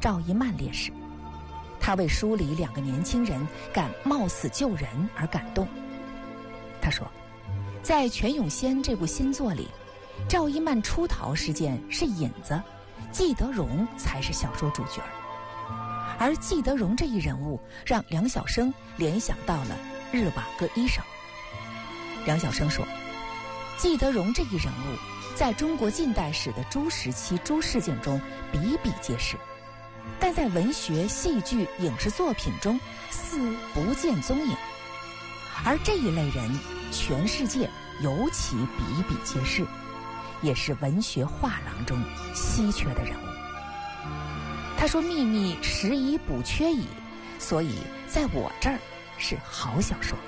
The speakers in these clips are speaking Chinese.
赵一曼烈士。他为书里2个年轻人敢冒死救人而感动。他说，在《全永先》这部新作里，赵一曼出逃事件是引子，季德荣才是小说主角。而季德荣这一人物让梁晓声联想到了日瓦戈医生。梁晓声说，季德荣这一人物在中国近代史的诸时期诸事件中比比皆是，但在文学、戏剧、影视作品中似不见踪影。而这一类人全世界尤其比比皆是，也是文学画廊中稀缺的人物。他说，秘密实已补缺矣，所以在我这儿是好小说。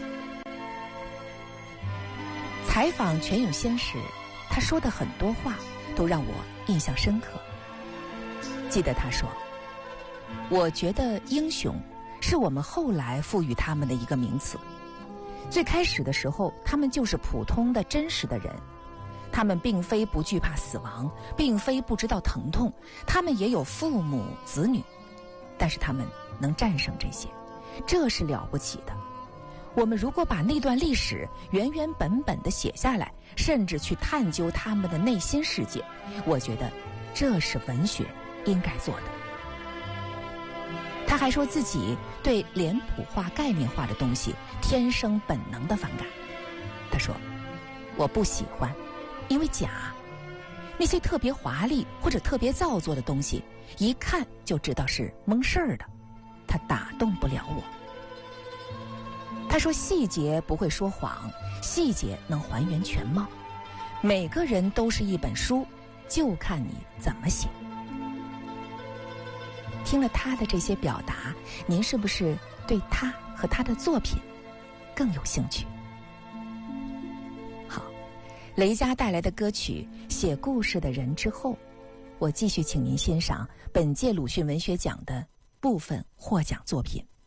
采访全永先时，他说的很多话都让我印象深刻。记得他说，我觉得英雄是我们后来赋予他们的一个名词，最开始的时候他们就是普通的真实的人，他们并非不惧怕死亡，并非不知道疼痛，他们也有父母子女，但是他们能战胜这些，这是了不起的。我们如果把那段历史原原本本地写下来，甚至去探究他们的内心世界，我觉得这是文学应该做的。他还说自己对脸谱化、概念化的东西天生本能的反感。他说，我不喜欢，因为假。那些特别华丽或者特别造作的东西，一看就知道是蒙事儿的，它打动不了我。他说，细节不会说谎，细节能还原全貌。每个人都是一本书，就看你怎么写。听了他的这些表达，您是不是对他和他的作品更有兴趣？好，雷佳带来的歌曲《写故事的人》之后，我继续请您欣赏本届鲁迅文学奖的部分获奖作品。